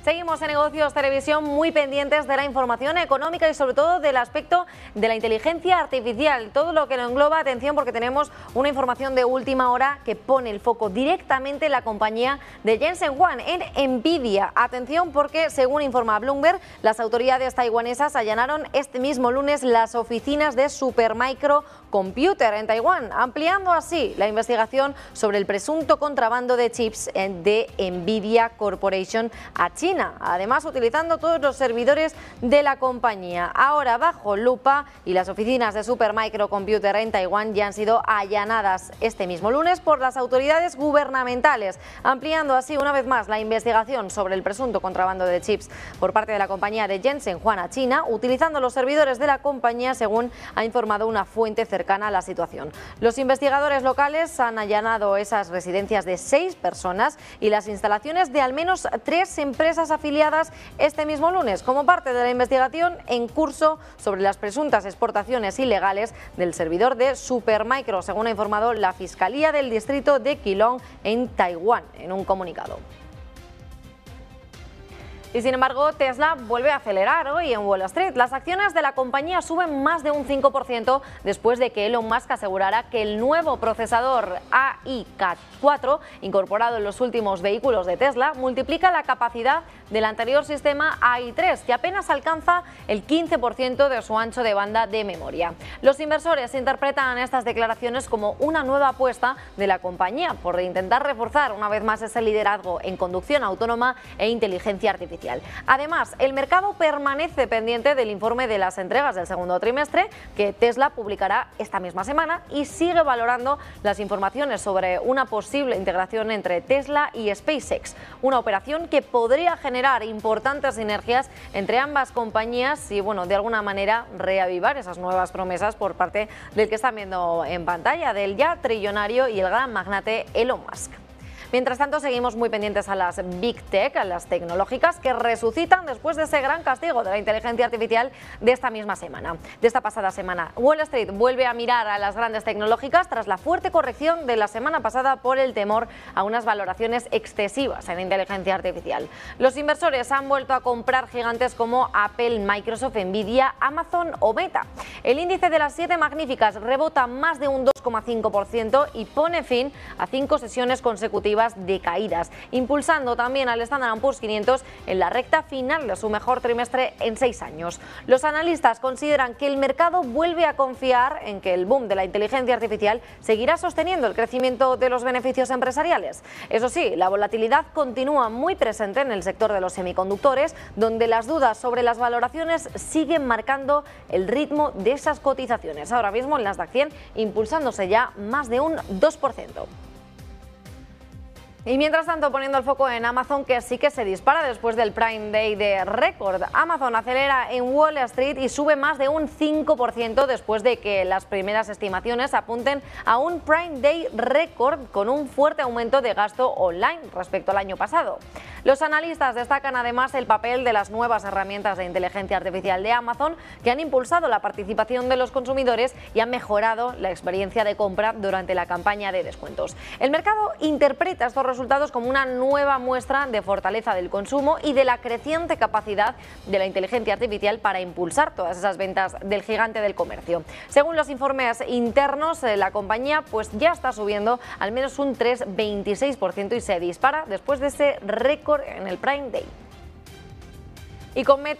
Seguimos en Negocios Televisión muy pendientes de la información económica y sobre todo del aspecto de la inteligencia artificial, todo lo que lo engloba. Atención, porque tenemos una información de última hora que pone el foco directamente en la compañía de Jensen Huang, en Nvidia. Atención, porque según informa Bloomberg, las autoridades taiwanesas allanaron este mismo lunes las oficinas de Supermicro Computer en Taiwán, ampliando así la investigación sobre el presunto contrabando de chips de Nvidia Corporation a China, además utilizando todos los servidores de la compañía. Ahora bajo lupa, y las oficinas de Supermicro Computer en Taiwán ya han sido allanadas este mismo lunes por las autoridades gubernamentales, ampliando así una vez más la investigación sobre el presunto contrabando de chips por parte de la compañía de Jensen Huang a China, utilizando los servidores de la compañía, según ha informado una fuente cercana a la situación. Los investigadores locales han allanado esas residencias de 6 personas y las instalaciones de al menos 3 empresas afiliadas este mismo lunes, como parte de la investigación en curso sobre las presuntas exportaciones ilegales del servidor de Supermicro, según ha informado la Fiscalía del Distrito de Keelung en Taiwán en un comunicado. Y sin embargo, Tesla vuelve a acelerar hoy en Wall Street. Las acciones de la compañía suben más de un 5% después de que Elon Musk asegurara que el nuevo procesador AI-Cat4, incorporado en los últimos vehículos de Tesla, multiplica la capacidad del anterior sistema AI3, que apenas alcanza el 15% de su ancho de banda de memoria. Los inversores interpretan estas declaraciones como una nueva apuesta de la compañía por intentar reforzar una vez más ese liderazgo en conducción autónoma e inteligencia artificial. Además, el mercado permanece pendiente del informe de las entregas del segundo trimestre que Tesla publicará esta misma semana y sigue valorando las informaciones sobre una posible integración entre Tesla y SpaceX, una operación que podría generar importantes sinergias entre ambas compañías y, bueno, de alguna manera reavivar esas nuevas promesas por parte del que están viendo en pantalla, del ya trillonario y el gran magnate Elon Musk. Mientras tanto, seguimos muy pendientes a las Big Tech, a las tecnológicas, que resucitan después de ese gran castigo de la inteligencia artificial de esta misma semana, de esta pasada semana. Wall Street vuelve a mirar a las grandes tecnológicas tras la fuerte corrección de la semana pasada por el temor a unas valoraciones excesivas en inteligencia artificial. Los inversores han vuelto a comprar gigantes como Apple, Microsoft, Nvidia, Amazon o Meta. El índice de las 7 magníficas rebota más de un 2,5% y pone fin a 5 sesiones consecutivas de caídas, impulsando también al Standard & Poor's 500 en la recta final de su mejor trimestre en 6 años. Los analistas consideran que el mercado vuelve a confiar en que el boom de la inteligencia artificial seguirá sosteniendo el crecimiento de los beneficios empresariales. Eso sí, la volatilidad continúa muy presente en el sector de los semiconductores, donde las dudas sobre las valoraciones siguen marcando el ritmo de esas cotizaciones. Ahora mismo en Nasdaq 100 impulsándose ya más de un 2%. Y mientras tanto, poniendo el foco en Amazon, que sí que se dispara después del Prime Day de récord. Amazon acelera en Wall Street y sube más de un 5% después de que las primeras estimaciones apunten a un Prime Day récord con un fuerte aumento de gasto online respecto al año pasado. Los analistas destacan además el papel de las nuevas herramientas de inteligencia artificial de Amazon, que han impulsado la participación de los consumidores y han mejorado la experiencia de compra durante la campaña de descuentos. El mercado interpreta estos resultados como una nueva muestra de fortaleza del consumo y de la creciente capacidad de la inteligencia artificial para impulsar todas esas ventas del gigante del comercio. Según los informes internos, la compañía pues ya está subiendo al menos un 3,26% y se dispara después de ese récord en el Prime Day. Y con Meta